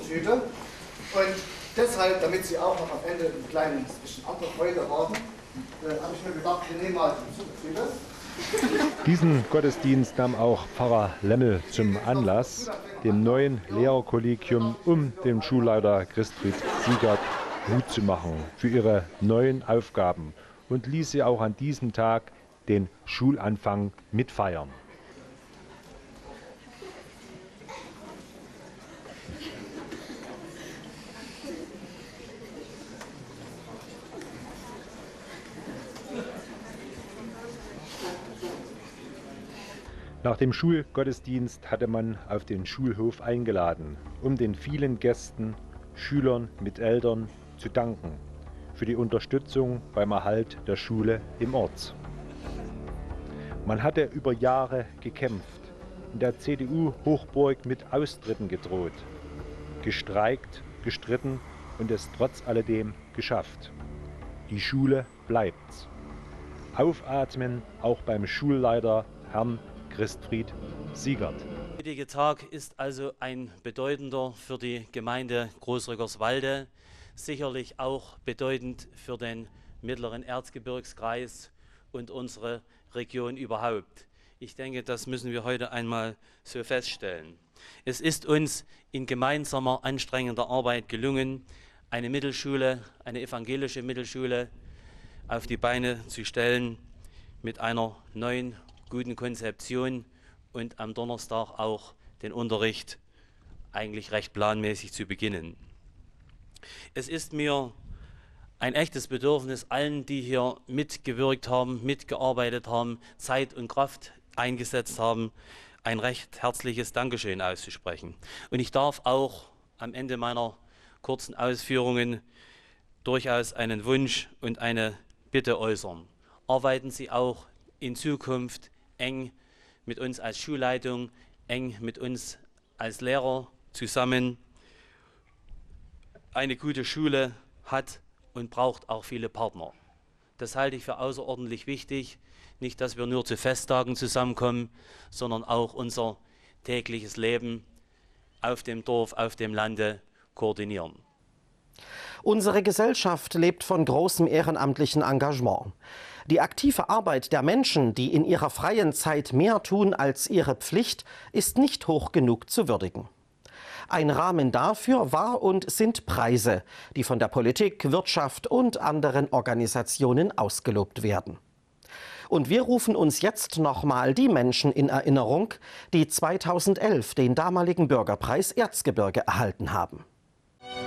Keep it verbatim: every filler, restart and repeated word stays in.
Zuckertüte. Und deshalb, damit Sie auch noch am Ende ein kleines bisschen andere Freude haben, äh, habe ich mir gedacht, wir nehmen mal die Zuckertüte. Diesen Gottesdienst nahm auch Pfarrer Lemmel zum Anlass, dem neuen Lehrerkollegium um den Schulleiter Christfried Siegert Mut zu machen für ihre neuen Aufgaben und ließ sie auch an diesem Tag den Schulanfang mitfeiern. Nach dem Schulgottesdienst hatte man auf den Schulhof eingeladen, um den vielen Gästen, Schülern mit Eltern zu danken für die Unterstützung beim Erhalt der Schule im Ort. Man hatte über Jahre gekämpft, in der C D U-Hochburg mit Austritten gedroht, gestreikt, gestritten und es trotz alledem geschafft. Die Schule bleibt. Aufatmen auch beim Schulleiter Herrn Christfried Siegert. Der heutige Tag ist also ein bedeutender für die Gemeinde Großrückerswalde, sicherlich auch bedeutend für den mittleren Erzgebirgskreis und unsere Region überhaupt. Ich denke, das müssen wir heute einmal so feststellen. Es ist uns in gemeinsamer, anstrengender Arbeit gelungen, eine Mittelschule, eine evangelische Mittelschule auf die Beine zu stellen mit einer neuen guten Konzeption und am Donnerstag auch den Unterricht eigentlich recht planmäßig zu beginnen. Es ist mir ein echtes Bedürfnis, allen, die hier mitgewirkt haben, mitgearbeitet haben, Zeit und Kraft eingesetzt haben, ein recht herzliches Dankeschön auszusprechen. Und ich darf auch am Ende meiner kurzen Ausführungen durchaus einen Wunsch und eine Bitte äußern. Arbeiten Sie auch in Zukunft eng mit uns als Schulleitung, eng mit uns als Lehrer zusammen. Eine gute Schule hat und braucht auch viele Partner. Das halte ich für außerordentlich wichtig. Nicht, dass wir nur zu Festtagen zusammenkommen, sondern auch unser tägliches Leben auf dem Dorf, auf dem Lande koordinieren. Unsere Gesellschaft lebt von großem ehrenamtlichen Engagement. Die aktive Arbeit der Menschen, die in ihrer freien Zeit mehr tun als ihre Pflicht, ist nicht hoch genug zu würdigen. Ein Rahmen dafür war und sind Preise, die von der Politik, Wirtschaft und anderen Organisationen ausgelobt werden. Und wir rufen uns jetzt nochmal die Menschen in Erinnerung, die zweitausendelf den damaligen Bürgerpreis Erzgebirge erhalten haben.